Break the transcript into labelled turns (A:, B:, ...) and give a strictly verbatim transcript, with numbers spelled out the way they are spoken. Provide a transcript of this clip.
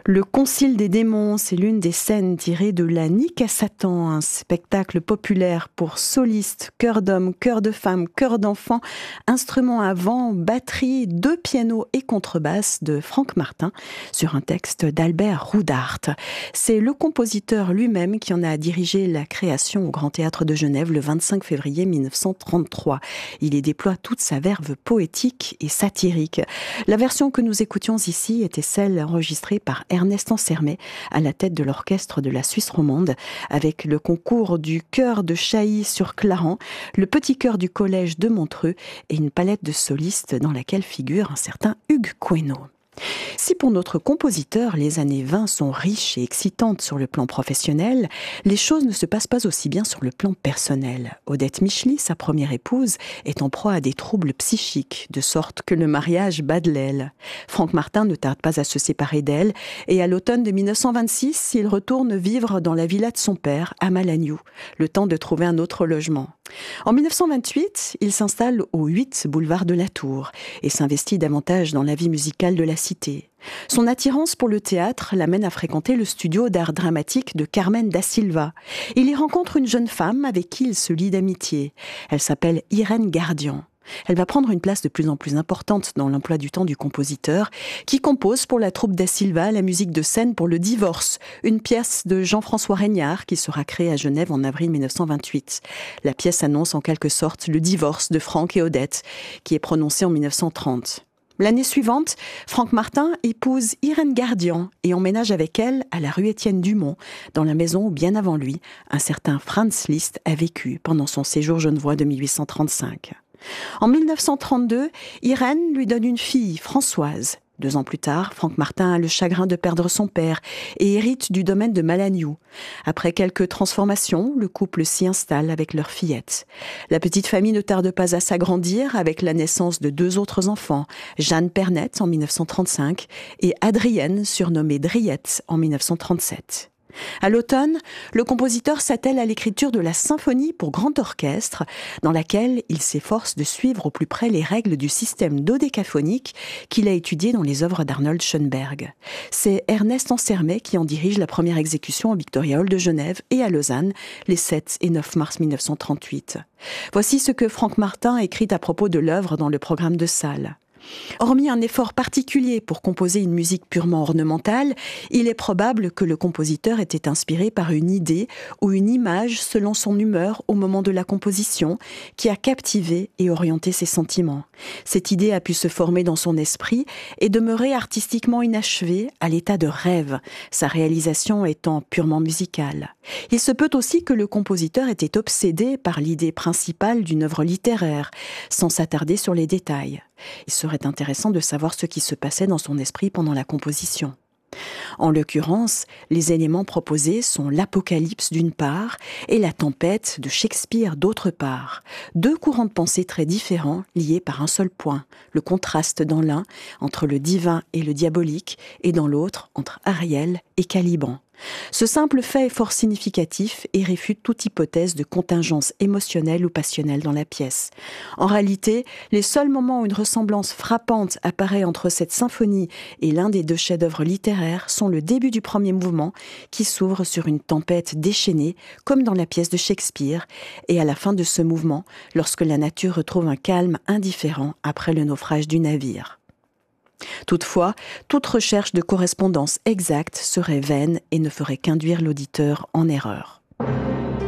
A: Le Concile des démons, c'est l'une des scènes tirées de La Nique à Satan, un spectacle populaire pour solistes, chœurs d'hommes, chœurs de femmes, chœurs d'enfants, instruments à vent, batterie, deux pianos et contrebasse de Franck Martin, sur un texte d'Albert Roudart. C'est le compositeur lui-même qui en a dirigé la création au Grand Théâtre de Genève le vingt-cinq février mille neuf cent trente-trois. Il y déploie toute sa verve poétique et satirique. La version que nous écoutions ici était celle enregistrée par Ernest Ansermet à la tête de l'orchestre de la Suisse romande, avec le concours du chœur de Chailly-sur-Clarens, le petit chœur du collège de Montreux et une palette de solistes dans laquelle figure un certain Hugues Queneau. Si pour notre compositeur, les années vingt sont riches et excitantes sur le plan professionnel, les choses ne se passent pas aussi bien sur le plan personnel. Odette Michely, sa première épouse, est en proie à des troubles psychiques, de sorte que le mariage bat de l'aile. Franck Martin ne tarde pas à se séparer d'elle, et à l'automne de mille neuf cent vingt-six, il retourne vivre dans la villa de son père, à Malagnou, le temps de trouver un autre logement. En mille neuf cent vingt-huit, il s'installe au huit boulevard de la Tour et s'investit davantage dans la vie musicale de la cité. Son attirance pour le théâtre l'amène à fréquenter le studio d'art dramatique de Carmen da Silva. Il y rencontre une jeune femme avec qui il se lie d'amitié. Elle s'appelle Irène Gardian. Elle va prendre une place de plus en plus importante dans l'emploi du temps du compositeur, qui compose pour la troupe da Silva la musique de scène pour Le Divorce, une pièce de Jean-François Reignard qui sera créée à Genève en avril mille neuf cent vingt-huit. La pièce annonce en quelque sorte le divorce de Franck et Odette, qui est prononcé en mille neuf cent trente. L'année suivante, Franck Martin épouse Irène Gardian et emménage avec elle à la rue Étienne Dumont, dans la maison où, bien avant lui, un certain Franz Liszt a vécu pendant son séjour genevois de mille huit cent trente-cinq. En mille neuf cent trente-deux, Irène lui donne une fille, Françoise. Deux ans plus tard, Franck Martin a le chagrin de perdre son père et hérite du domaine de Malagnou. Après quelques transformations, le couple s'y installe avec leur fillette. La petite famille ne tarde pas à s'agrandir avec la naissance de deux autres enfants, Jeanne Pernette en mille neuf cent trente-cinq et Adrienne, surnommée Driette, en mille neuf cent trente-sept. À l'automne, le compositeur s'attelle à l'écriture de la symphonie pour grand orchestre, dans laquelle il s'efforce de suivre au plus près les règles du système dodécaphonique qu'il a étudié dans les œuvres d'Arnold Schoenberg. C'est Ernest Ansermet qui en dirige la première exécution au Victoria Hall de Genève et à Lausanne, les sept et neuf mars mille neuf cent trente-huit. Voici ce que Franck Martin écrit à propos de l'œuvre dans le programme de salle. Hormis un effort particulier pour composer une musique purement ornementale, il est probable que le compositeur était inspiré par une idée ou une image selon son humeur au moment de la composition, qui a captivé et orienté ses sentiments. Cette idée a pu se former dans son esprit et demeurer artistiquement inachevée à l'état de rêve, sa réalisation étant purement musicale. Il se peut aussi que le compositeur était obsédé par l'idée principale d'une œuvre littéraire, sans s'attarder sur les détails. Il serait intéressant de savoir ce qui se passait dans son esprit pendant la composition. En l'occurrence, les éléments proposés sont l'Apocalypse d'une part et la Tempête de Shakespeare d'autre part. Deux courants de pensée très différents liés par un seul point, le contraste dans l'un entre le divin et le diabolique et dans l'autre entre Ariel et Caliban. Ce simple fait est fort significatif et réfute toute hypothèse de contingence émotionnelle ou passionnelle dans la pièce. En réalité, les seuls moments où une ressemblance frappante apparaît entre cette symphonie et l'un des deux chefs-d'œuvre littéraires sont le début du premier mouvement, qui s'ouvre sur une tempête déchaînée, comme dans la pièce de Shakespeare, et à la fin de ce mouvement, lorsque la nature retrouve un calme indifférent après le naufrage du navire. Toutefois, toute recherche de correspondance exacte serait vaine et ne ferait qu'induire l'auditeur en erreur.